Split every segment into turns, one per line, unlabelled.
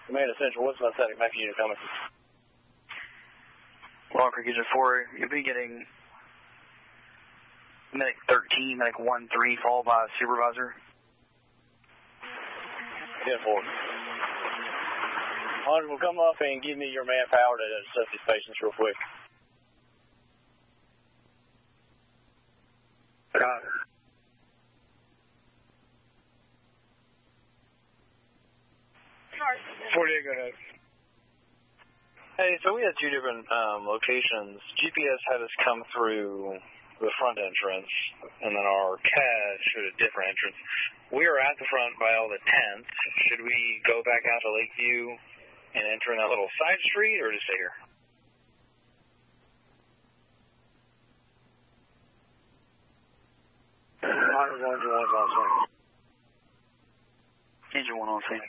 Command Central, what's my static Mac unit coming?
Long Creek Engine 4, you'll be getting Medic 13, Medic 1-3, followed by Supervisor.
10-4. Hunter will come up and give me your manpower to assess these patients real quick.
Got it.
Go ahead. Hey, so we had two different locations. GPS had us come through the front entrance, and then our CAD showed a different entrance. We are at the front by all the tents. Should we go back out to Lakeview and enter in that little side street, or just stay here?
Engine 1 on scene.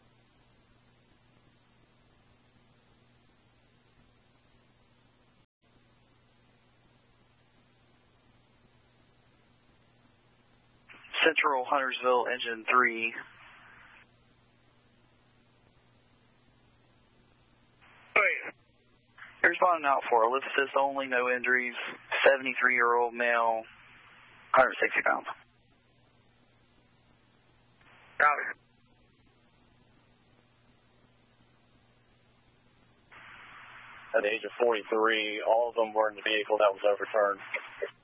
Central Huntersville, Engine 3. You're responding out for a lift assist only, no injuries, 73-year-old male, 160 pounds.
Got it.
At the age of 43, all of them were in the vehicle that was overturned.